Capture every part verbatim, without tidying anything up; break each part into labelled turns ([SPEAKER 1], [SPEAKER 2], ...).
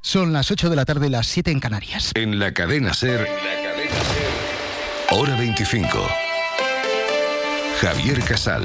[SPEAKER 1] Son las ocho de la tarde, las siete en Canarias.
[SPEAKER 2] En la cadena SER, la cadena SER, hora veinticinco. Javier Casal.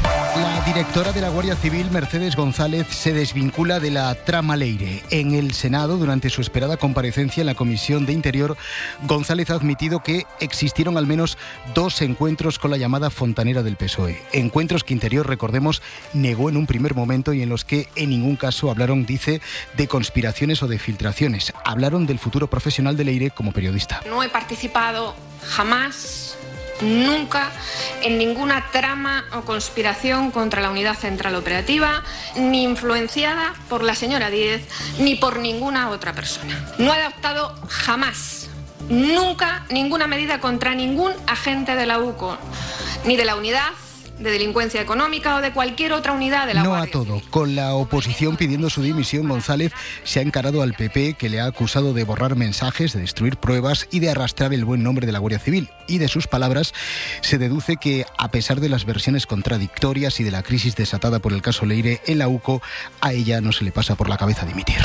[SPEAKER 1] La directora de la Guardia Civil, Mercedes González, se desvincula de la trama Leire. En el Senado, durante su esperada comparecencia en la Comisión de Interior, González ha admitido que existieron al menos dos encuentros con la llamada fontanera del P S O E. Encuentros que Interior, recordemos, negó en un primer momento y en los que en ningún caso hablaron, dice, de conspiraciones o de filtraciones. Hablaron del futuro profesional de Leire como periodista.
[SPEAKER 3] No he participado jamás, nunca, en ninguna trama o conspiración contra la Unidad Central Operativa, ni influenciada por la señora Díez, ni por ninguna otra persona. No he adoptado jamás, nunca, ninguna medida contra ningún agente de la U C O, ni de la Unidad de Delincuencia Económica o de cualquier otra unidad de la Guardia Civil.
[SPEAKER 1] No a todo. Con la oposición pidiendo su dimisión, González se ha encarado al P P, que le ha acusado de borrar mensajes, de destruir pruebas y de arrastrar el buen nombre de la Guardia Civil. Y de sus palabras se deduce que, a pesar de las versiones contradictorias y de la crisis desatada por el caso Leire en la U C O, a ella no se le pasa por la cabeza dimitir.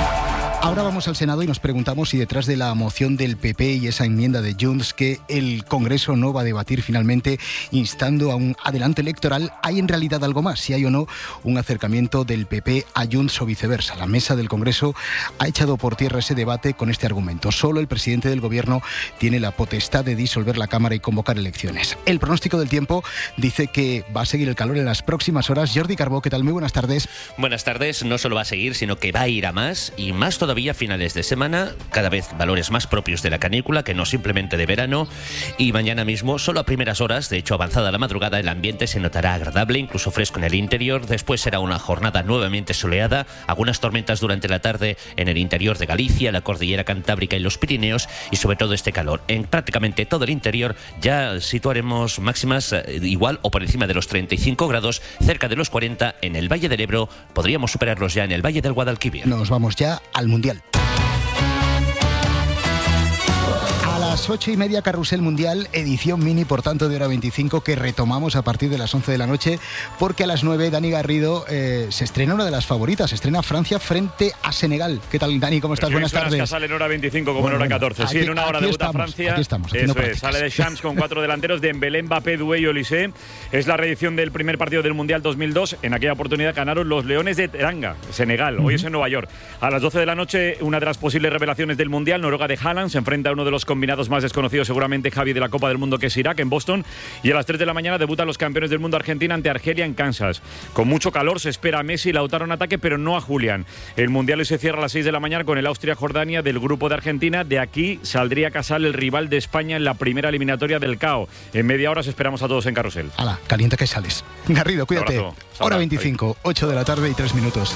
[SPEAKER 1] Ahora vamos al Senado y nos preguntamos si detrás de la moción del P P y esa enmienda de Junts que el Congreso no va a debatir finalmente instando a un adelanto electoral, hay en realidad algo más, si hay o no un acercamiento del P P a Junts o viceversa. La mesa del Congreso ha echado por tierra ese debate con este argumento. Solo el presidente del Gobierno tiene la potestad de disolver la Cámara y convocar elecciones. El pronóstico del tiempo dice que va a seguir el calor en las próximas horas. Jordi Carbó, ¿qué tal? Muy buenas tardes.
[SPEAKER 4] Buenas tardes. No solo va a seguir, sino que va a ir a más y más todavía a finales de semana, cada vez valores más propios de la canícula que no simplemente de verano, y mañana mismo, solo a primeras horas, de hecho avanzada la madrugada, el ambiente se notará agradable, incluso fresco en el interior. Después será una jornada nuevamente soleada, algunas tormentas durante la tarde en el interior de Galicia, la cordillera Cantábrica y los Pirineos, y sobre todo este calor. En prácticamente todo el interior ya situaremos máximas eh, igual o por encima de los treinta y cinco grados, cerca de los cuarenta en el Valle del Ebro, podríamos superarlos ya en el Valle del Guadalquivir.
[SPEAKER 1] Nos vamos ya al Mundial. A las ocho y media, Carrusel Mundial, edición mini, por tanto, de hora veinticinco, que retomamos a partir de las once de la noche, porque a las nueve, Dani Garrido, eh, se estrena una de las favoritas, se estrena Francia frente a Senegal. ¿Qué tal, Dani? ¿Cómo estás? Buenas tardes.
[SPEAKER 5] Que sale en hora veinticinco como
[SPEAKER 1] Bueno,
[SPEAKER 5] en hora catorce.
[SPEAKER 1] aquí,
[SPEAKER 5] sí, en una hora debuta
[SPEAKER 1] estamos,
[SPEAKER 5] Francia.
[SPEAKER 1] Aquí estamos,
[SPEAKER 5] Eso es, sale de Champs con cuatro delanteros, de Dembélé, Mbappé, Doué y Olise. Es la reedición del primer partido del Mundial dos mil dos. En aquella oportunidad ganaron los Leones de Teranga, Senegal. Hoy uh-huh. es en Nueva York. A las doce de la noche, una de las posibles revelaciones del Mundial, Noruega de Haaland, se enfrenta a uno de los combinados más desconocidos seguramente, Javi, de la Copa del Mundo, que es Irak, en Boston. Y a las tres de la mañana debutan los campeones del mundo, Argentina ante Argelia en Kansas. Con mucho calor se espera a Messi y Lautaro en ataque, pero no a Julián. El Mundial se cierra a las seis de la mañana con el Austria-Jordania del grupo de Argentina. De aquí saldría Casal, el rival de España en la primera eliminatoria del C A O. En media hora os esperamos a todos en Carrusel.
[SPEAKER 1] Hala, calienta que sales. Garrido, cuídate. Hora veinticinco, ocho de la tarde y tres minutos.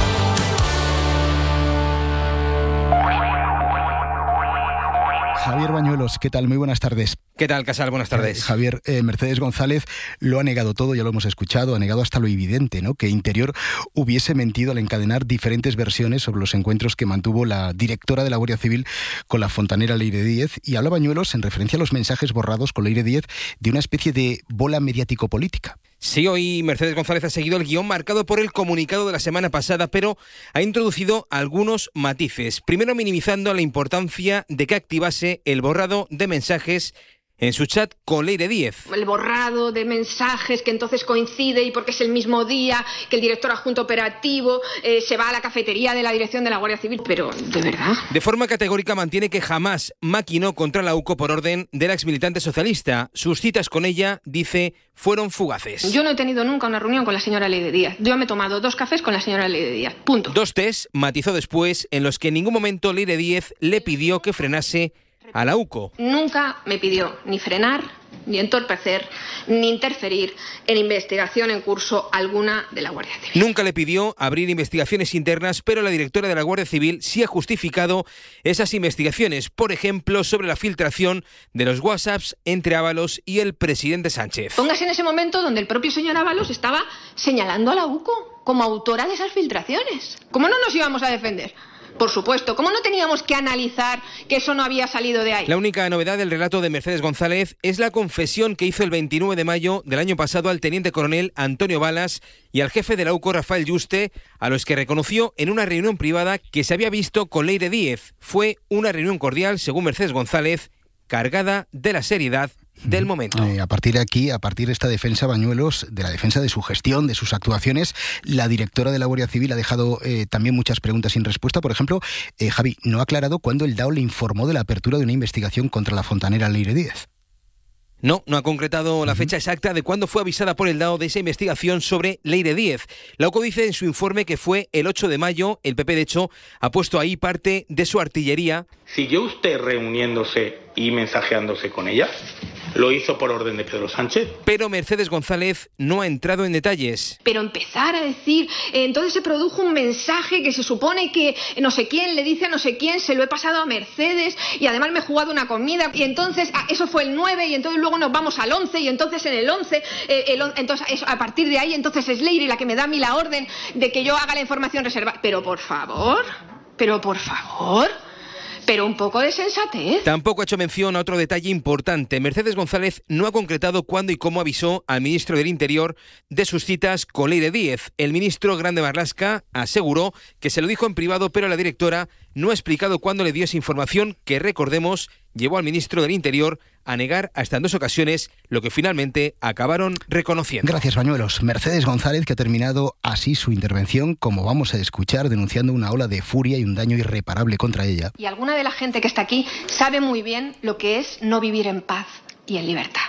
[SPEAKER 1] Javier Bañuelos, ¿qué tal? Muy buenas tardes.
[SPEAKER 6] ¿Qué tal, Casal? Buenas tardes.
[SPEAKER 1] Eh, Javier, eh, Mercedes González lo ha negado todo, ya lo hemos escuchado, ha negado hasta lo evidente, ¿no? Que Interior hubiese mentido al encadenar diferentes versiones sobre los encuentros que mantuvo la directora de la Guardia Civil con la fontanera Leire Díez, y habla Bañuelos, en referencia a los mensajes borrados con Leire Díez, de una especie de bola mediático-política.
[SPEAKER 6] Sí, hoy Mercedes González ha seguido el guión marcado por el comunicado de la semana pasada, pero ha introducido algunos matices. Primero, minimizando la importancia de que activase el borrado de mensajes en su chat con Leire Díez.
[SPEAKER 3] El borrado de mensajes que entonces coincide, y porque es el mismo día que el director adjunto operativo eh, se va a la cafetería de la dirección de la Guardia Civil. Pero, ¿de verdad?
[SPEAKER 6] De forma categórica mantiene que jamás maquinó contra la U C O por orden de la exmilitante socialista. Sus citas con ella, dice, fueron fugaces.
[SPEAKER 3] Yo no he tenido nunca una reunión con la señora Leire Díez. Yo me he tomado dos cafés con la señora Leire Díez. Punto.
[SPEAKER 6] Dos test, matizó después, en los que en ningún momento Leire Díez le pidió que frenase a la U C O.
[SPEAKER 3] Nunca me pidió ni frenar, ni entorpecer, ni interferir en investigación en curso alguna de la Guardia Civil.
[SPEAKER 6] Nunca le pidió abrir investigaciones internas, pero la directora de la Guardia Civil sí ha justificado esas investigaciones, por ejemplo, sobre la filtración de los WhatsApps entre Ábalos y el presidente Sánchez.
[SPEAKER 3] Póngase en ese momento donde el propio señor Ábalos estaba señalando a la U C O como autora de esas filtraciones. ¿Cómo no nos íbamos a defender? Por supuesto, ¿cómo no teníamos que analizar que eso no había salido de ahí?
[SPEAKER 6] La única novedad del relato de Mercedes González es la confesión que hizo el veintinueve de mayo del año pasado al teniente coronel Antonio Balas y al jefe de la U C O, Rafael Yuste, a los que reconoció en una reunión privada que se había visto con Leire Díez. Fue una reunión cordial, según Mercedes González, cargada de la seriedad del momento.
[SPEAKER 1] Eh, a partir de aquí, a partir de esta defensa, Bañuelos, de la defensa de su gestión, de sus actuaciones, la directora de la Guardia Civil ha dejado eh, también muchas preguntas sin respuesta. Por ejemplo, eh, Javi, no ha aclarado cuándo el D A O le informó de la apertura de una investigación contra la fontanera Leire Díez.
[SPEAKER 6] No, no ha concretado la fecha exacta de cuándo fue avisada por el D A O de esa investigación sobre Leire Díez. La U C O dice en su informe que fue el ocho de mayo. El P P, de hecho, ha puesto ahí parte de su artillería.
[SPEAKER 7] ¿Siguió usted reuniéndose y mensajeándose con ella? ¿Lo hizo por orden de Pedro Sánchez?
[SPEAKER 6] Pero Mercedes González no ha entrado en detalles.
[SPEAKER 3] Pero empezar a decir, eh, entonces se produjo un mensaje que se supone que no sé quién le dice a no sé quién, se lo he pasado a Mercedes y además me he jugado una comida y entonces ah, eso fue el nueve y entonces luego nos vamos al once y entonces en el once, eh, el, entonces eso, a partir de ahí entonces es Leire la que me da a mí la orden de que yo haga la información reservada. Pero por favor, pero por favor... Pero un poco de sensatez.
[SPEAKER 6] Tampoco ha hecho mención a otro detalle importante. Mercedes González no ha concretado cuándo y cómo avisó al ministro del Interior de sus citas con Leire Díez. El ministro Grande Marlaska aseguró que se lo dijo en privado, pero la directora no ha explicado cuándo le dio esa información que, recordemos, llevó al ministro del Interior a negar hasta en dos ocasiones lo que finalmente acabaron reconociendo.
[SPEAKER 1] Gracias, Bañuelos. Mercedes González, que ha terminado así su intervención, como vamos a escuchar, denunciando una ola de furia y un daño irreparable contra ella.
[SPEAKER 3] Y alguna de la gente que está aquí sabe muy bien lo que es no vivir en paz y en libertad.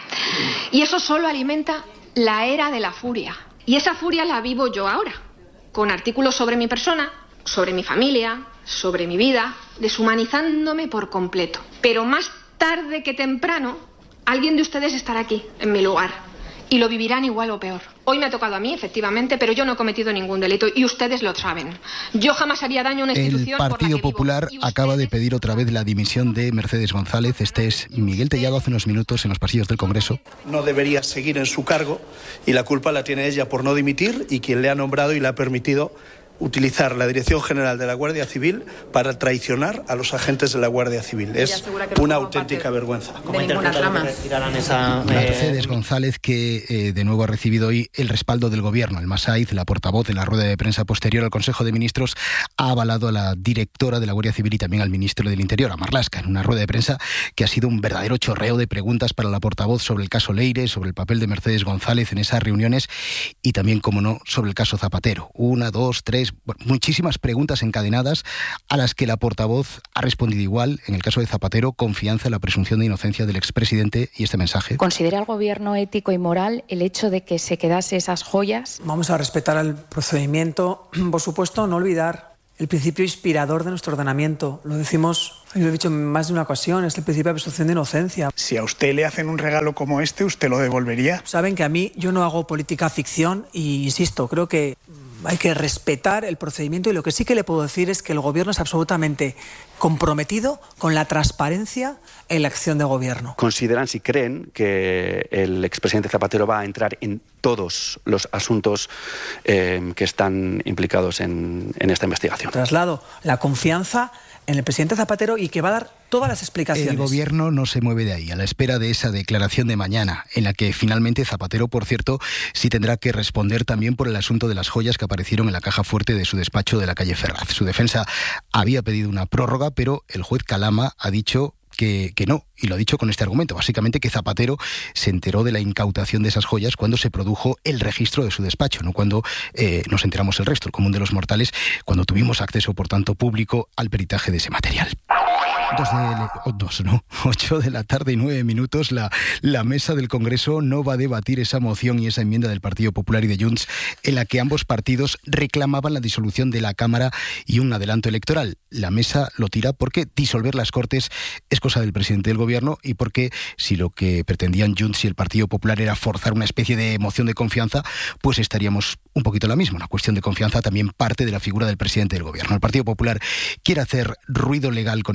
[SPEAKER 3] Y eso solo alimenta la era de la furia. Y esa furia la vivo yo ahora, con artículos sobre mi persona, sobre mi familia, sobre mi vida, deshumanizándome por completo. Pero más tarde que temprano, alguien de ustedes estará aquí, en mi lugar, y lo vivirán igual o peor. Hoy me ha tocado a mí, efectivamente, pero yo no he cometido ningún delito y ustedes lo saben. Yo jamás haría daño a una institución.
[SPEAKER 1] El Partido
[SPEAKER 3] por la que
[SPEAKER 1] Popular
[SPEAKER 3] vivo.
[SPEAKER 1] acaba de pedir otra vez la dimisión de Mercedes González. Este es Miguel Tellado hace unos minutos en los pasillos del Congreso.
[SPEAKER 8] No debería seguir en su cargo y la culpa la tiene ella por no dimitir y quien le ha nombrado y le ha permitido utilizar la Dirección General de la Guardia Civil para traicionar a los agentes de la Guardia Civil. Es una auténtica vergüenza.
[SPEAKER 9] ¿Cómo interpretan que retiraran esa...?
[SPEAKER 1] Mercedes González, que eh, de nuevo ha recibido hoy el respaldo del Gobierno. El Masaiz, la portavoz en la rueda de prensa posterior al Consejo de Ministros, ha avalado a la directora de la Guardia Civil y también al ministro del Interior, a Marlaska, en una rueda de prensa que ha sido un verdadero chorreo de preguntas para la portavoz sobre el caso Leire, sobre el papel de Mercedes González en esas reuniones y también, como no, sobre el caso Zapatero. Una, dos, tres... Bueno, muchísimas preguntas encadenadas a las que la portavoz ha respondido igual. En el caso de Zapatero, confianza en la presunción de inocencia del expresidente y este mensaje.
[SPEAKER 10] ¿Considera el Gobierno ético y moral el hecho de que se quedase esas joyas?
[SPEAKER 11] Vamos a respetar el procedimiento. Por supuesto, no olvidar el principio inspirador de nuestro ordenamiento. Lo decimos, lo he dicho en más de una ocasión, es el principio de presunción de inocencia.
[SPEAKER 12] Si a usted le hacen un regalo como este, ¿usted lo devolvería?
[SPEAKER 11] Saben que a mí yo no hago política ficción y, insisto, creo que hay que respetar el procedimiento y lo que sí que le puedo decir es que el Gobierno es absolutamente comprometido con la transparencia en la acción de Gobierno.
[SPEAKER 13] ¿Consideran, si creen, que el expresidente Zapatero va a entrar en todos los asuntos eh, que están implicados en, en esta investigación?
[SPEAKER 11] Traslado la confianza en el presidente Zapatero y que va a dar todas las explicaciones.
[SPEAKER 1] El Gobierno no se mueve de ahí, a la espera de esa declaración de mañana, en la que finalmente Zapatero, por cierto, sí tendrá que responder también por el asunto de las joyas que aparecieron en la caja fuerte de su despacho de la calle Ferraz. Su defensa había pedido una prórroga, pero el juez Calama ha dicho Que, que no, y lo ha dicho con este argumento, básicamente que Zapatero se enteró de la incautación de esas joyas cuando se produjo el registro de su despacho, no cuando eh, nos enteramos el resto, el común de los mortales, cuando tuvimos acceso, por tanto, público al peritaje de ese material. Dos de, oh, dos, no, ocho de la tarde y nueve minutos, la, la mesa del Congreso no va a debatir esa moción y esa enmienda del Partido Popular y de Junts en la que ambos partidos reclamaban la disolución de la Cámara y un adelanto electoral. La mesa lo tira porque disolver las Cortes es cosa del presidente del Gobierno y porque si lo que pretendían Junts y el Partido Popular era forzar una especie de moción de confianza, pues estaríamos un poquito la misma. Una cuestión de confianza también parte de la figura del presidente del Gobierno. El Partido Popular quiere hacer ruido legal con esta decisión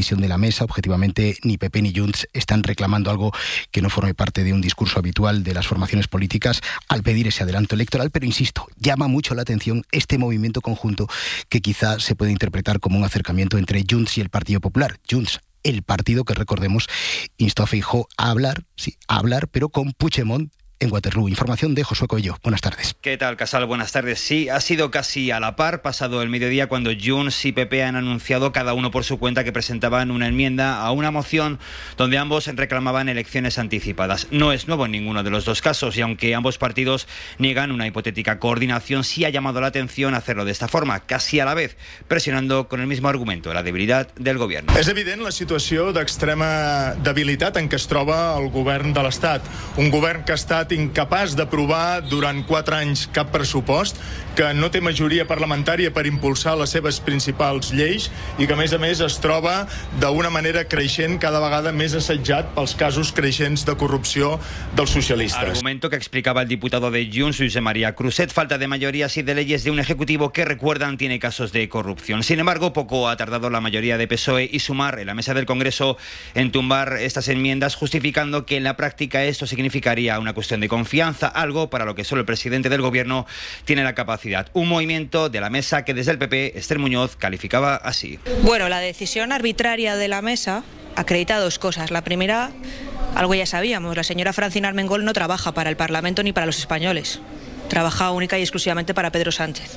[SPEAKER 1] decisión de la mesa. Objetivamente, ni P P ni Junts están reclamando algo que no forme parte de un discurso habitual de las formaciones políticas al pedir ese adelanto electoral, pero insisto, llama mucho la atención este movimiento conjunto que quizá se puede interpretar como un acercamiento entre Junts y el Partido Popular. Junts, el partido que, recordemos, instó a Feijóo a hablar, sí, a hablar, pero con Puigdemont en Waterloo. Información de Josué Coello. Buenas tardes.
[SPEAKER 14] ¿Qué tal, Casal? Buenas tardes. Sí, ha sido casi a la par, pasado el mediodía, cuando Junts y P P han anunciado cada uno por su cuenta que presentaban una enmienda a una moción donde ambos reclamaban elecciones anticipadas. No es nuevo en ninguno de los dos casos, y aunque ambos partidos niegan una hipotética coordinación, sí ha llamado la atención hacerlo de esta forma, casi a la vez, presionando con el mismo argumento, la debilidad del gobierno.
[SPEAKER 15] És evident la situació d'extrema debilitat en què es troba el govern de l'Estat. Un govern que ha estat incapaç d'aprovar durant quatre anys cap pressupost, que no té majoria parlamentària per impulsar les seves principals lleis i que, a més a més, es troba d'una manera creixent cada vegada més assetjat pels casos creixents de corrupció dels socialistes.
[SPEAKER 14] Argumento que explicaba el diputado de Junts, José María Cruzet, falta de mayorías y de leyes de un ejecutivo que, recuerdan, tiene casos de corrupción. Sin embargo, poco ha tardado la mayoría de P S O E y Sumar en la mesa del Congreso en tumbar estas enmiendas, justificando que en la práctica esto significaría una cuestión de confianza, algo para lo que solo el presidente del gobierno tiene la capacidad. Un movimiento de la mesa que desde el P P, Esther Muñoz, calificaba así.
[SPEAKER 16] Bueno, la decisión arbitraria de la mesa acredita dos cosas. La primera, algo ya sabíamos, la señora Francina Armengol no trabaja para el Parlamento ni para los españoles. Trabaja única y exclusivamente para Pedro Sánchez.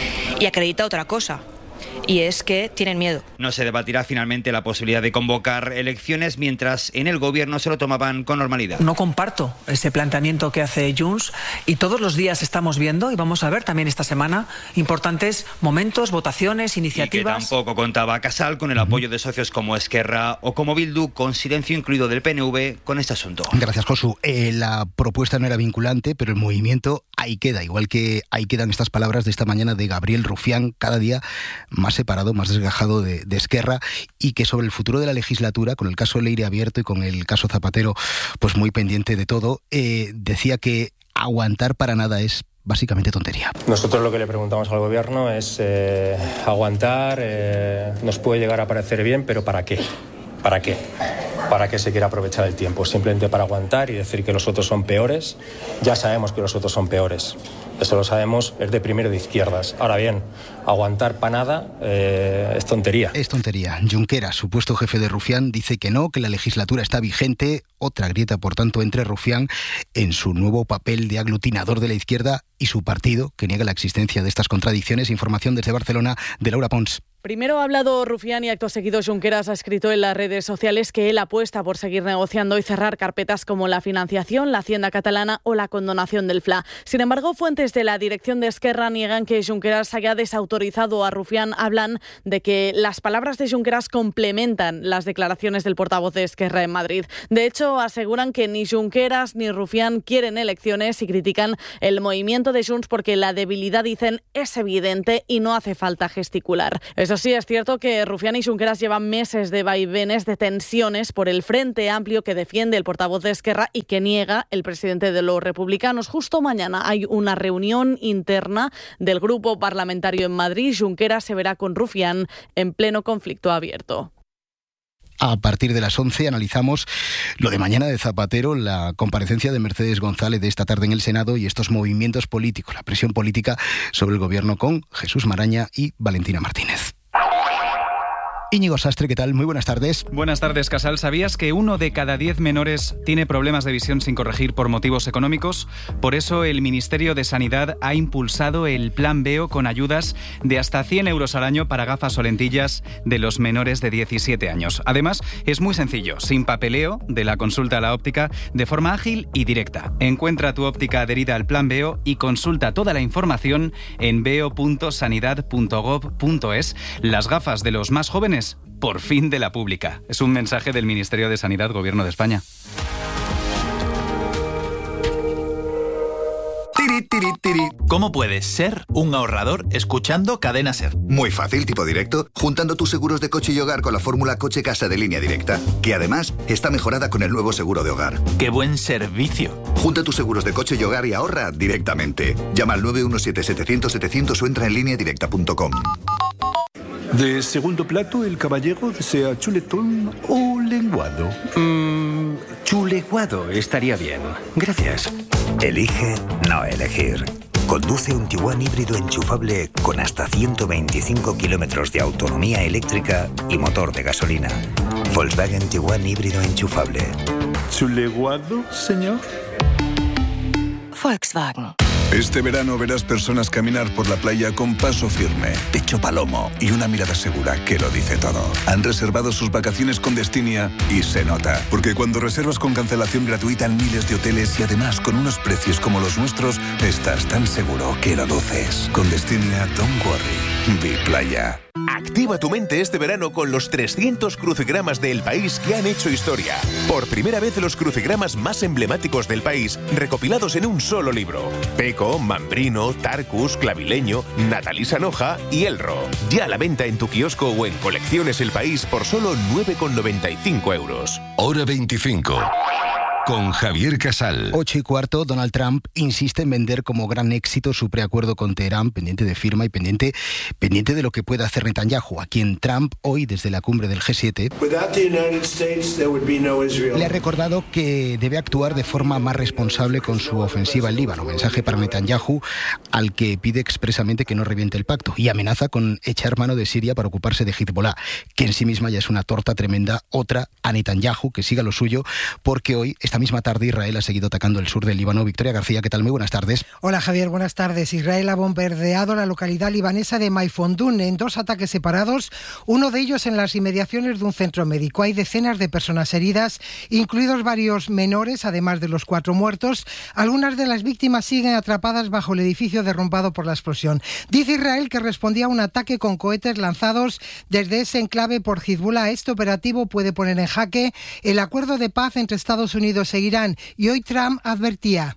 [SPEAKER 16] Y acredita otra cosa, y es que tienen miedo.
[SPEAKER 14] No se debatirá finalmente la posibilidad de convocar elecciones, mientras en el gobierno se lo tomaban con normalidad.
[SPEAKER 11] No comparto ese planteamiento que hace Junts, y todos los días estamos viendo, y vamos a ver también esta semana, importantes momentos, votaciones, iniciativas.
[SPEAKER 14] Y que tampoco contaba Casal con el apoyo de socios como Esquerra o como Bildu, con silencio incluido del P N V con este asunto.
[SPEAKER 1] Gracias, Josu. Eh, la propuesta no era vinculante, pero el movimiento ahí queda, igual que ahí quedan estas palabras de esta mañana de Gabriel Rufián, cada día más separado, más desgajado de, de Esquerra, y que sobre el futuro de la legislatura, con el caso Leire abierto y con el caso Zapatero pues muy pendiente de todo, eh, decía que aguantar para nada es básicamente tontería.
[SPEAKER 17] Nosotros lo que le preguntamos al gobierno es eh, aguantar, eh, nos puede llegar a parecer bien, pero ¿para qué? ¿Para qué? ¿Para qué se quiere aprovechar el tiempo? Simplemente para aguantar y decir que los otros son peores. Ya sabemos que los otros son peores. Eso lo sabemos, es de primero de izquierdas. Ahora bien, aguantar para nada eh, es tontería.
[SPEAKER 1] Es tontería. Junqueras, supuesto jefe de Rufián, dice que no, que la legislatura está vigente. Otra grieta, por tanto, entre Rufián en su nuevo papel de aglutinador de la izquierda y su partido, que niega la existencia de estas contradicciones. Información desde Barcelona de Laura Pons.
[SPEAKER 18] Primero ha hablado Rufián y acto seguido Junqueras ha escrito en las redes sociales que él apuesta por seguir negociando y cerrar carpetas como la financiación, la hacienda catalana o la condonación del F L A. Sin embargo, fuentes de la dirección de Esquerra niegan que Junqueras haya desautorizado a Rufián. Hablan de que las palabras de Junqueras complementan las declaraciones del portavoz de Esquerra en Madrid. De hecho, aseguran que ni Junqueras ni Rufián quieren elecciones y critican el movimiento de Junts porque la debilidad, dicen, es evidente y no hace falta gesticular. Eso sí, es cierto que Rufián y Junqueras llevan meses de vaivenes, de tensiones por el Frente Amplio que defiende el portavoz de Esquerra y que niega el presidente de los republicanos. Justo mañana hay una reunión interna del grupo parlamentario en Madrid. Junqueras se verá con Rufián en pleno conflicto abierto.
[SPEAKER 1] A partir de las once analizamos lo de mañana de Zapatero, la comparecencia de Mercedes González de esta tarde en el Senado y estos movimientos políticos, la presión política sobre el gobierno con Jesús Maraña y Valentina Martínez. Íñigo Sastre, ¿qué tal? Muy buenas tardes.
[SPEAKER 19] Buenas tardes, Casal. ¿Sabías que uno de cada diez menores tiene problemas de visión sin corregir por motivos económicos? Por eso el Ministerio de Sanidad ha impulsado el Plan Veo con ayudas de hasta cien euros al año para gafas o lentillas de los menores de diecisiete años. Además, es muy sencillo, sin papeleo, de la consulta a la óptica, de forma ágil y directa. Encuentra tu óptica adherida al Plan Veo y consulta toda la información en veo punto sanidad punto gob punto es. Las gafas de los más jóvenes por fin de la pública. Es un mensaje del Ministerio de Sanidad, Gobierno de España.
[SPEAKER 20] ¿Cómo puedes ser un ahorrador escuchando Cadena Ser?
[SPEAKER 21] Muy fácil, tipo directo, juntando tus seguros de coche y hogar con la fórmula Coche-Casa de Línea Directa, que además está mejorada con el nuevo seguro de hogar.
[SPEAKER 20] ¡Qué buen servicio!
[SPEAKER 21] Junta tus seguros de coche y hogar y ahorra directamente. Llama al nueve uno siete, setecientos, setecientos o entra en línea directa punto com.
[SPEAKER 2] De segundo plato, el caballero desea chuletón o lenguado.
[SPEAKER 22] Mmm, chuleguado estaría bien. Gracias.
[SPEAKER 23] Elige no elegir. Conduce un Tiguan híbrido enchufable con hasta ciento veinticinco kilómetros de autonomía eléctrica y motor de gasolina. Volkswagen Tiguan híbrido enchufable.
[SPEAKER 2] ¿Chuleguado, señor?
[SPEAKER 24] Volkswagen.
[SPEAKER 25] Este verano verás personas caminar por la playa con paso firme, pecho palomo y una mirada segura que lo dice todo. Han reservado sus vacaciones con Destinia y se nota, porque cuando reservas con cancelación gratuita en miles de hoteles y además con unos precios como los nuestros, estás tan seguro que lo luces. Con Destinia, don't worry, vi playa.
[SPEAKER 26] Activa tu mente este verano con los trescientos crucigramas de El País que han hecho historia. Por primera vez los crucigramas más emblemáticos del país recopilados en un solo libro. Peco, Mambrino, Tarcus, Clavileño, Natalí Sanoja y Elro. Ya a la venta en tu kiosco o en Colecciones El País por solo nueve con noventa y cinco euros.
[SPEAKER 27] Hora veinticinco. Con Javier Casal.
[SPEAKER 1] Ocho y cuarto, Donald Trump insiste en vender como gran éxito su preacuerdo con Teherán, pendiente de firma y pendiente, pendiente de lo que pueda hacer Netanyahu, a quien Trump hoy desde la cumbre del G siete le ha recordado que debe actuar de forma más responsable con su ofensiva en Líbano. Mensaje para Netanyahu, al que pide expresamente que no reviente el pacto y amenaza con echar mano de Siria para ocuparse de Hezbollah, que en sí misma ya es una torta tremenda. Otra a Netanyahu, que siga lo suyo, porque hoy esta misma tarde Israel ha seguido atacando el sur del Líbano. Victoria García, ¿qué tal? Muy buenas tardes.
[SPEAKER 28] Hola Javier, buenas tardes. Israel ha bombardeado la localidad libanesa de Maifondun en dos ataques separados, uno de ellos en las inmediaciones de un centro médico. Hay decenas de personas heridas, incluidos varios menores, además de los cuatro muertos. Algunas de las víctimas siguen atrapadas bajo el edificio derrumbado por la explosión. Dice Israel que respondía a un ataque con cohetes lanzados desde ese enclave por Hezbollah. Este operativo puede poner en jaque el acuerdo de paz entre Estados Unidos e Irán, y hoy Trump advertía: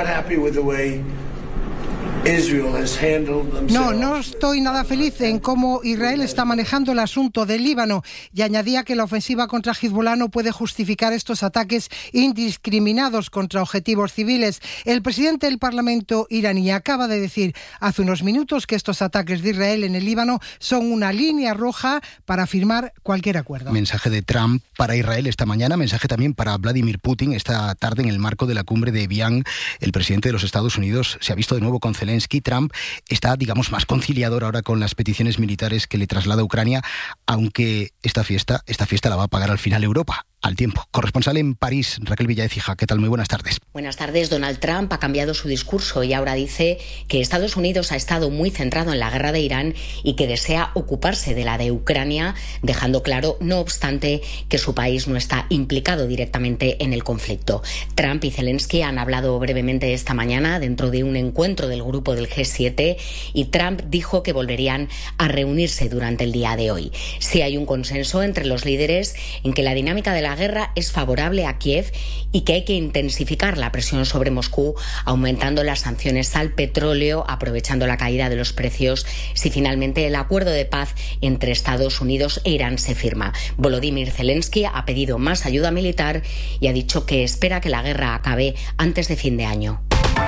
[SPEAKER 28] No, no estoy nada feliz en cómo Israel está manejando el asunto del Líbano, y añadía que la ofensiva contra Hezbollah no puede justificar estos ataques indiscriminados contra objetivos civiles. El presidente del Parlamento iraní acaba de decir hace unos minutos que estos ataques de Israel en el Líbano son una línea roja para firmar cualquier acuerdo.
[SPEAKER 1] Mensaje de Trump para Israel esta mañana, mensaje también para Vladimir Putin esta tarde en el marco de la cumbre de Evian. El presidente de los Estados Unidos se ha visto de nuevo con Zelensky. Trump está, digamos, más conciliador ahora con las peticiones militares que le traslada Ucrania, aunque esta fiesta, esta fiesta la va a pagar al final Europa. Al tiempo. Corresponsal en París, Raquel Villaécija. ¿Qué tal? Muy buenas tardes.
[SPEAKER 29] Buenas tardes. Donald Trump ha cambiado su discurso y ahora dice que Estados Unidos ha estado muy centrado en la guerra de Irán y que desea ocuparse de la de Ucrania, dejando claro, no obstante, que su país no está implicado directamente en el conflicto. Trump y Zelensky han hablado brevemente esta mañana dentro de un encuentro del grupo del G siete y Trump dijo que volverían a reunirse durante el día de hoy. Sí hay un consenso entre los líderes en que la dinámica de la La guerra es favorable a Kiev y que hay que intensificar la presión sobre Moscú, aumentando las sanciones al petróleo, aprovechando la caída de los precios, si finalmente el acuerdo de paz entre Estados Unidos e Irán se firma. Volodymyr Zelensky ha pedido más ayuda militar y ha dicho que espera que la guerra acabe antes de fin de año.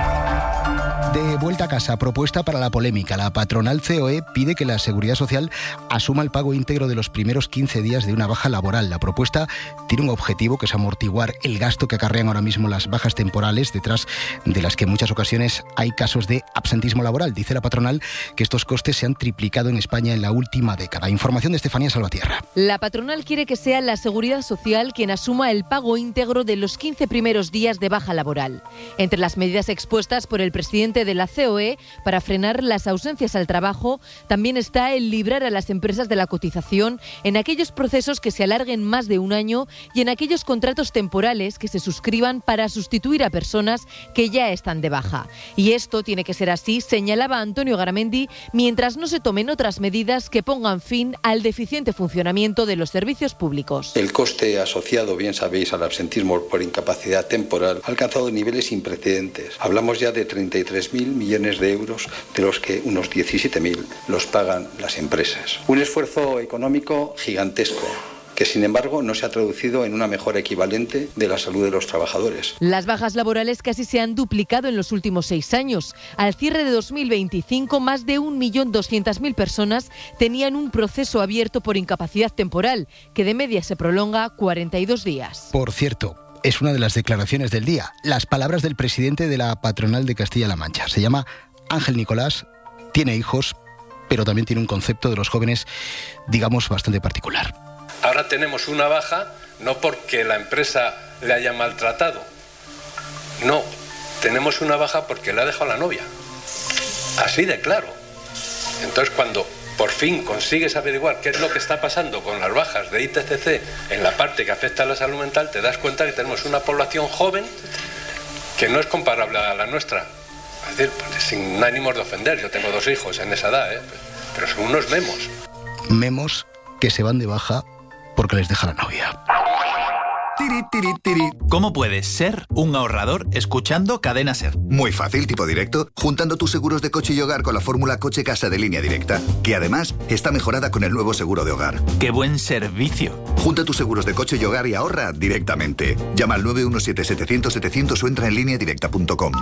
[SPEAKER 1] De vuelta a casa, propuesta para la polémica. La patronal C O E pide que la Seguridad Social asuma el pago íntegro de los primeros quince días de una baja laboral. La propuesta tiene un objetivo, que es amortiguar el gasto que acarrean ahora mismo las bajas temporales, detrás de las que en muchas ocasiones hay casos de absentismo laboral. Dice la patronal que estos costes se han triplicado en España en la última década. Información de Estefanía Salvatierra.
[SPEAKER 30] La patronal quiere que sea la Seguridad Social quien asuma el pago íntegro de los quince primeros días de baja laboral. Entre las medidas expuestas por el presidente de la C O E para frenar las ausencias al trabajo también está el librar a las empresas de la cotización en aquellos procesos que se alarguen más de un año y en aquellos contratos temporales que se suscriban para sustituir a personas que ya están de baja. Y esto tiene que ser así, señalaba Antonio Garamendi, mientras no se tomen otras medidas que pongan fin al deficiente funcionamiento de los servicios públicos.
[SPEAKER 31] El coste asociado, bien sabéis, al absentismo por incapacidad temporal ha alcanzado niveles sin precedentes. Hablamos ya de treinta y tres mil millones de euros, de los que unos diecisiete mil los pagan las empresas. Un esfuerzo económico gigantesco, que sin embargo no se ha traducido en una mejora equivalente de la salud de los trabajadores.
[SPEAKER 30] Las bajas laborales casi se han duplicado en los últimos seis años. Al cierre de dos mil veinticinco, más de un millón doscientas mil personas tenían un proceso abierto por incapacidad temporal, que de media se prolonga cuarenta y dos días.
[SPEAKER 1] Por cierto, es una de las declaraciones del día, las palabras del presidente de la patronal de Castilla-La Mancha. Se llama Ángel Nicolás, tiene hijos, pero también tiene un concepto de los jóvenes, digamos, bastante particular.
[SPEAKER 3] Ahora tenemos una baja, no porque la empresa le haya maltratado, no, tenemos una baja porque le ha dejado la novia, así de claro. Entonces, cuando por fin consigues averiguar qué es lo que está pasando con las bajas de I T C C en la parte que afecta a la salud mental, te das cuenta que tenemos una población joven que no es comparable a la nuestra. Es decir, pues, sin ánimos de ofender, yo tengo dos hijos en esa edad, ¿eh? Pero son unos memos.
[SPEAKER 1] Memos que se van de baja porque les deja la novia.
[SPEAKER 20] Tiri, tiri, tiri. ¿Cómo puedes ser un ahorrador escuchando Cadena Ser?
[SPEAKER 21] Muy fácil, tipo directo, juntando tus seguros de coche y hogar con la fórmula coche-casa de Línea Directa, que además está mejorada con el nuevo seguro de hogar.
[SPEAKER 20] ¡Qué buen servicio!
[SPEAKER 21] Junta tus seguros de coche y hogar y ahorra directamente. Llama al nueve uno siete, setecientos, setecientos o entra en línea directa punto com.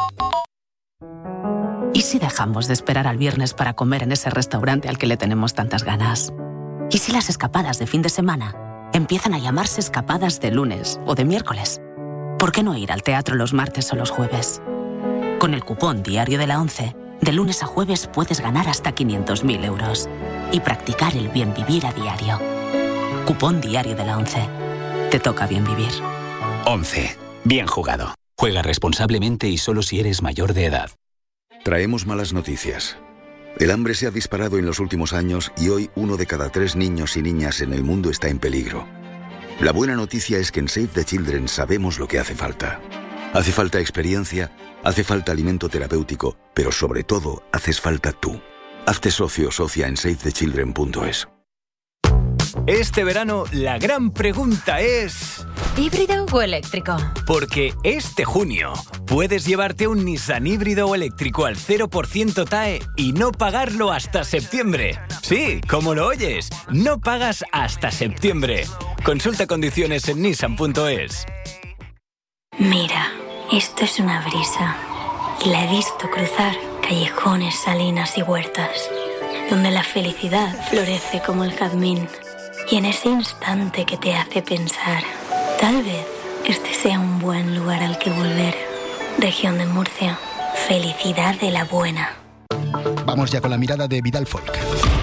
[SPEAKER 4] ¿Y si dejamos de esperar al viernes para comer en ese restaurante al que le tenemos tantas ganas? ¿Y si las escapadas de fin de semana empiezan a llamarse escapadas de lunes o de miércoles? ¿Por qué no ir al teatro los martes o los jueves? Con el cupón Diario de la ONCE, de lunes a jueves puedes ganar hasta quinientos mil euros y practicar el bien vivir a diario. Cupón Diario de la ONCE. Te toca bien vivir.
[SPEAKER 5] ONCE. Bien jugado. Juega responsablemente y solo si eres mayor de edad.
[SPEAKER 6] Traemos malas noticias. El hambre se ha disparado en los últimos años y hoy uno de cada tres niños y niñas en el mundo está en peligro. La buena noticia es que en Save the Children sabemos lo que hace falta. Hace falta experiencia, hace falta alimento terapéutico, pero sobre todo haces falta tú. Hazte socio o socia en save the children punto es.
[SPEAKER 7] Este verano la gran pregunta es...
[SPEAKER 8] ¿híbrido o eléctrico?
[SPEAKER 7] Porque este junio puedes llevarte un Nissan híbrido o eléctrico al cero por ciento T A E y no pagarlo hasta septiembre. Sí, como lo oyes, no pagas hasta septiembre. Consulta condiciones en nissan punto es.
[SPEAKER 8] Mira, esto es una brisa y la he visto cruzar callejones, salinas y huertas, donde la felicidad florece como el jazmín. Y en ese instante que te hace pensar, tal vez este sea un buen lugar al que volver. Región de Murcia, felicidad de la buena.
[SPEAKER 1] Vamos ya con la mirada de Vidal Folk.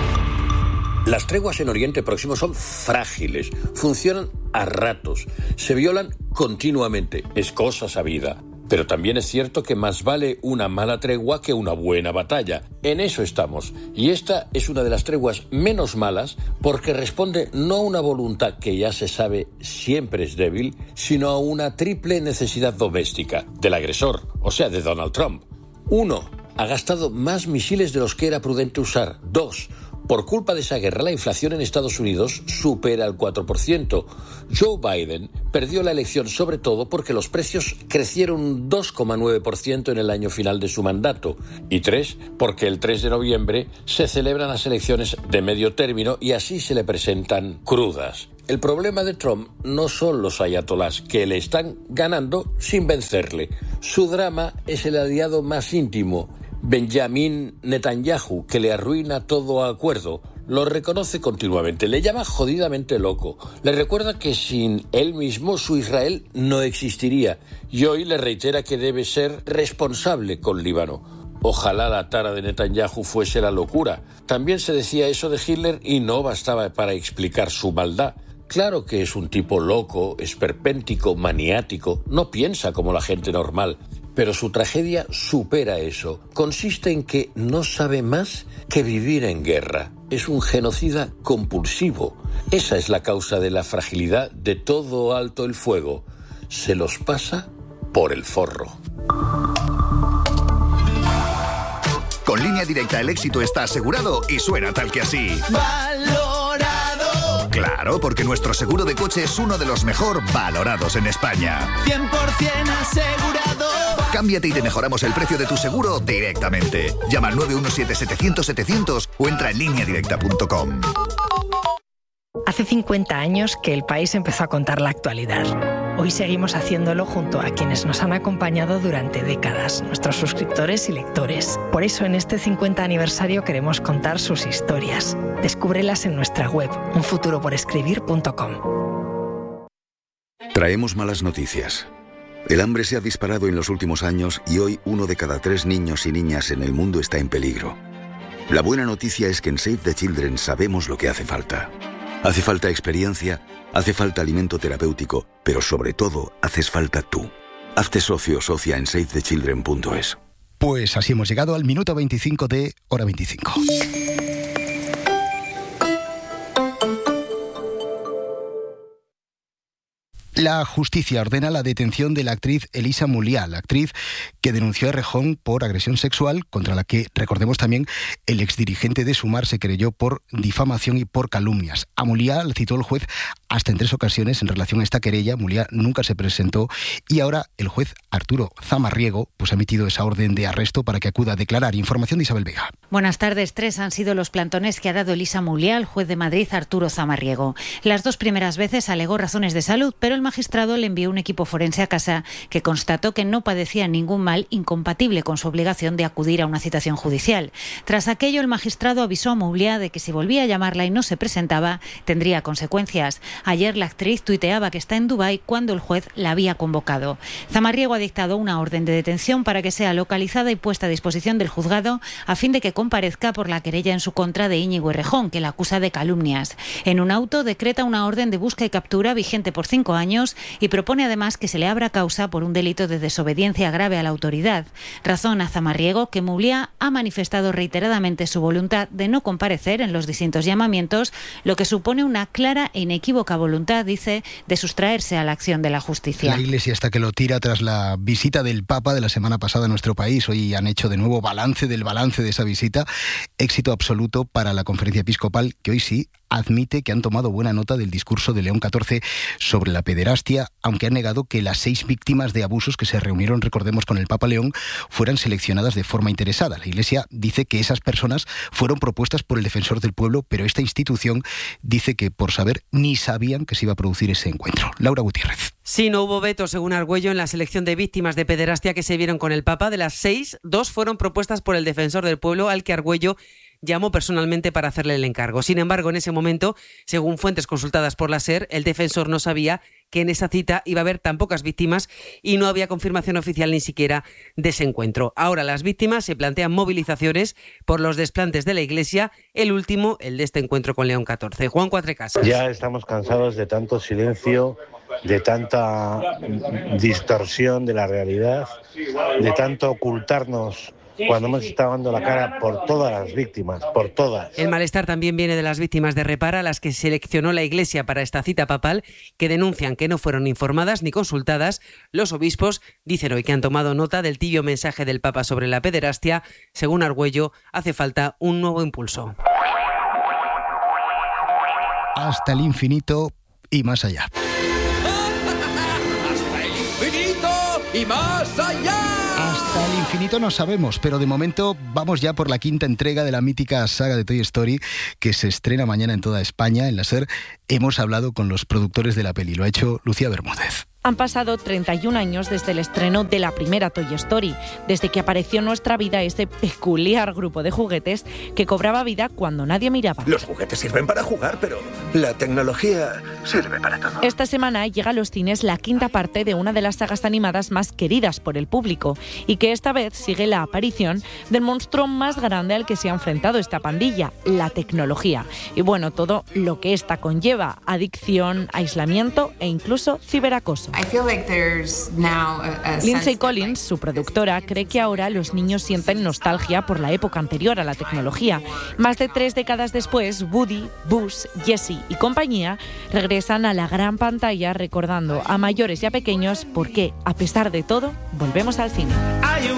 [SPEAKER 9] Las treguas en Oriente Próximo son frágiles, funcionan a ratos, se violan continuamente, es cosa sabida. Pero también es cierto que más vale una mala tregua que una buena batalla. En eso estamos. Y esta es una de las treguas menos malas porque responde no a una voluntad que ya se sabe siempre es débil, sino a una triple necesidad doméstica del agresor, o sea, de Donald Trump. Uno, ha gastado más misiles de los que era prudente usar. Dos, por culpa de esa guerra, la inflación en Estados Unidos supera el cuatro por ciento. Joe Biden perdió la elección sobre todo porque los precios crecieron un dos coma nueve por ciento en el año final de su mandato. Y tres, porque el tres de noviembre se celebran las elecciones de medio término y así se le presentan crudas. El problema de Trump no son los ayatolás, que le están ganando sin vencerle. Su drama es el aliado más íntimo, Benjamin Netanyahu, que le arruina todo acuerdo. Lo reconoce continuamente, le llama jodidamente loco. Le recuerda que sin él mismo su Israel no existiría. Y hoy le reitera que debe ser responsable con Líbano. Ojalá la tara de Netanyahu fuese la locura. También se decía eso de Hitler y no bastaba para explicar su maldad. Claro que es un tipo loco, esperpéntico, maniático, no piensa como la gente normal. Pero su tragedia supera eso. Consiste en que no sabe más que vivir en guerra. Es un genocida compulsivo. Esa es la causa de la fragilidad de todo alto el fuego. Se los pasa por el forro.
[SPEAKER 21] Con Línea Directa el éxito está asegurado y suena tal que así.
[SPEAKER 10] ¡Valorado!
[SPEAKER 21] Claro, porque nuestro seguro de coche es uno de los mejor valorados en España.
[SPEAKER 10] cien por ciento asegurado.
[SPEAKER 21] Cámbiate y te mejoramos el precio de tu seguro directamente. Llama al nueve uno siete, setecientos, setecientos o entra en línea directa punto com.
[SPEAKER 11] Hace cincuenta años que El País empezó a contar la actualidad. Hoy seguimos haciéndolo junto a quienes nos han acompañado durante décadas, nuestros suscriptores y lectores. Por eso en este cincuenta aniversario queremos contar sus historias. Descúbrelas en nuestra web, un futuro por escribir punto com.
[SPEAKER 6] Traemos malas noticias. El hambre se ha disparado en los últimos años y hoy uno de cada tres niños y niñas en el mundo está en peligro. La buena noticia es que en Save the Children sabemos lo que hace falta. Hace falta experiencia, hace falta alimento terapéutico, pero sobre todo haces falta tú. Hazte socio o socia en save the children punto es.
[SPEAKER 1] Pues así hemos llegado al minuto veinticinco de Hora veinticinco. La justicia ordena la detención de la actriz Elisa Mulliá, la actriz que denunció a Errejón por agresión sexual, contra la que, recordemos también, el exdirigente de Sumar se querelló por difamación y por calumnias. A Mulliá la citó el juez hasta en tres ocasiones en relación a esta querella. Mulliá nunca se presentó y ahora el juez Arturo Zamarriego pues, ha emitido esa orden de arresto para que acuda a declarar. Información de Isabel Vega.
[SPEAKER 12] Buenas tardes. Tres han sido los plantones que ha dado Elisa Mulliá al juez de Madrid, Arturo Zamarriego. Las dos primeras veces alegó razones de salud, pero el magistrado le envió un equipo forense a casa que constató que no padecía ningún mal incompatible con su obligación de acudir a una citación judicial. Tras aquello, el magistrado avisó a Mulliá de que si volvía a llamarla y no se presentaba, tendría consecuencias. Ayer la actriz tuiteaba que está en Dubái cuando el juez la había convocado. Zamarriego ha dictado una orden de detención para que sea localizada y puesta a disposición del juzgado a fin de que comparezca por la querella en su contra de Íñigo Errejón, que la acusa de calumnias. En un auto decreta una orden de busca y captura vigente por cinco años y propone además que se le abra causa por un delito de desobediencia grave a la autoridad. Razón a Zamarriego que Mulliá ha manifestado reiteradamente su voluntad de no comparecer en los distintos llamamientos, lo que supone una clara e inequívoca voluntad, dice, de sustraerse a la acción de la justicia.
[SPEAKER 1] La Iglesia está que lo tira tras la visita del Papa de la semana pasada a nuestro país. Hoy han hecho de nuevo balance del balance de esa visita. Éxito absoluto para la Conferencia Episcopal, que hoy sí admite que han tomado buena nota del discurso de León catorce sobre la pederastia, aunque ha negado que las seis víctimas de abusos que se reunieron, recordemos, con el Papa León, fueran seleccionadas de forma interesada. La Iglesia dice que esas personas fueron propuestas por el Defensor del Pueblo, pero esta institución dice que por saber ni sabían que se iba a producir ese encuentro. Laura Gutiérrez.
[SPEAKER 13] Sí, no hubo veto, según Argüello, en la selección de víctimas de pederastia que se vieron con el Papa. De las seis, dos fueron propuestas por el Defensor del Pueblo, al que Argüello llamó personalmente para hacerle el encargo. Sin embargo, en ese momento, según fuentes consultadas por la SER, el defensor no sabía que en esa cita iba a haber tan pocas víctimas y no había confirmación oficial ni siquiera de ese encuentro. Ahora las víctimas se plantean movilizaciones por los desplantes de la Iglesia, el último, el de este encuentro con León catorce. Juan Cuatrecasas.
[SPEAKER 14] Ya estamos cansados de tanto silencio, de tanta distorsión de la realidad, de tanto ocultarnos cuando hemos estado dando la cara por todas las víctimas, por todas.
[SPEAKER 13] El malestar también viene de las víctimas de Repara, las que seleccionó la Iglesia para esta cita papal, que denuncian que no fueron informadas ni consultadas. Los obispos dicen hoy que han tomado nota del tibio mensaje del Papa sobre la pederastia. Según Argüello, hace falta un nuevo impulso.
[SPEAKER 1] Hasta el infinito y más allá.
[SPEAKER 10] ¡Hasta el infinito y más allá!
[SPEAKER 1] Hasta el infinito no sabemos, pero de momento vamos ya por la quinta entrega de la mítica saga de Toy Story, que se estrena mañana en toda España. En la SER hemos hablado con los productores de la peli, lo ha hecho Lucía Bermúdez.
[SPEAKER 15] Han pasado treinta y un años desde el estreno de la primera Toy Story, desde que apareció en nuestra vida ese peculiar grupo de juguetes que cobraba vida cuando nadie miraba.
[SPEAKER 16] Los juguetes sirven para jugar, pero la tecnología sirve para todo.
[SPEAKER 15] Esta semana llega a los cines la quinta parte de una de las sagas animadas más queridas por el público y que esta vez sigue la aparición del monstruo más grande al que se ha enfrentado esta pandilla, la tecnología. Y bueno, todo lo que esta conlleva: adicción, aislamiento e incluso ciberacoso. Lindsay Collins, su productora, cree que ahora los niños sienten nostalgia por la época anterior a la tecnología. Más de tres décadas después, Woody, Buzz, Jessie y compañía regresan a la gran pantalla recordando a mayores y a pequeños por qué, a pesar de todo, volvemos al cine.